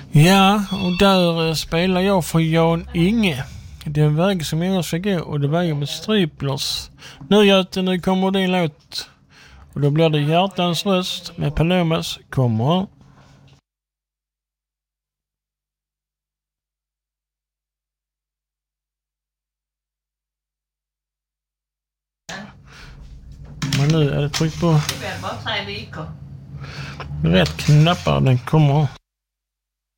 Ja, och där spelar jag för Jan Inge. Den väg som jag ska gå och det väger med Striplers. Nu Göte, nu kommer din låt. Och då blir det Hjärtans röst med Palomas kommer. Men nu är det tryck på rätt knappar, den kommer.